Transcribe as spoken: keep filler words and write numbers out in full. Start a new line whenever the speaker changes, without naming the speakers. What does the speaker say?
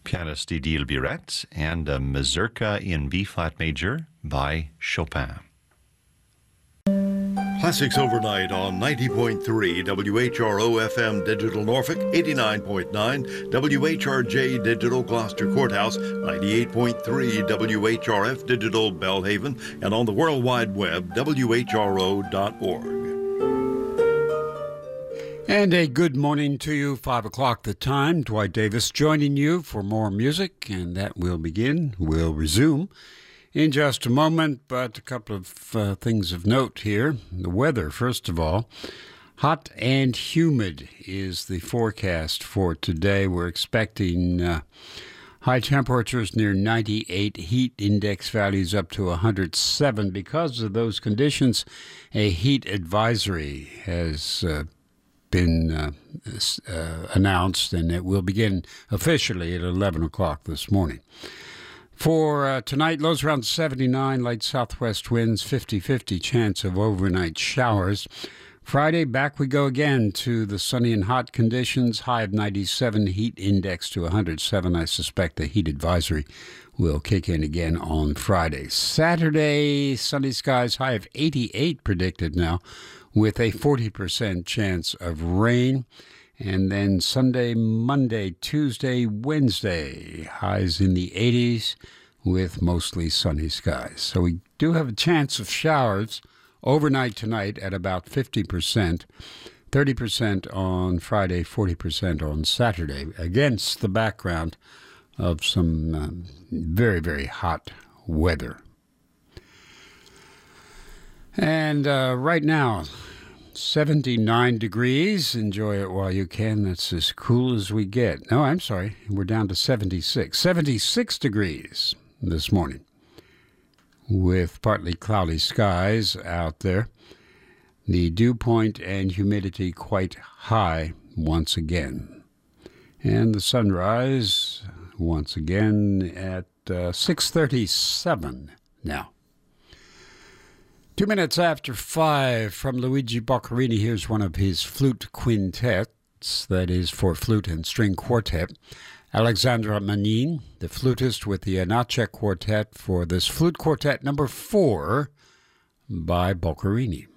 Pianist Idil Biret, and a Mazurka in B-flat major by Chopin.
Classics Overnight on ninety point three W H R O F M Digital Norfolk, eighty-nine point nine W H R J Digital Gloucester Courthouse, ninety-eight point three W H R F Digital Belhaven, and on the World Wide Web, W H R O dot org.
And a good morning to you, five o'clock the time. Dwight Davis joining you for more music, and that will begin, will resume in just a moment, but a couple of uh, things of note here. The weather, first of all. Hot and humid is the forecast for today. We're expecting uh, high temperatures near ninety-eight, heat index values up to one hundred seven. Because of those conditions, a heat advisory has uh, been uh, uh, announced, and it will begin officially at eleven o'clock this morning. For uh, tonight, lows around seventy-nine, light southwest winds, fifty-fifty chance of overnight showers. Friday, back we go again to the sunny and hot conditions, high of ninety-seven, heat index to one hundred seven. I suspect the heat advisory will kick in again on Friday. Saturday, sunny skies, high of eighty-eight predicted now, with a forty percent chance of rain. And then Sunday, Monday, Tuesday, Wednesday, highs in the eighties with mostly sunny skies. So we do have a chance of showers overnight tonight at about fifty percent, thirty percent on Friday, forty percent on Saturday, against the background of some um, very, very hot weather. And uh, right now, seventy-nine degrees. Enjoy it while you can. That's as cool as we get. No, I'm sorry. We're down to seventy-six. seventy-six degrees this morning with partly cloudy skies out there. The dew point and humidity quite high once again. And the sunrise once again at uh, six thirty-seven now. Two minutes after five from Luigi Boccherini. Here's one of his flute quintets, that is for flute and string quartet. Alexandra Manin, the flutist with the Anacek Quartet for this flute quartet number four by Boccherini.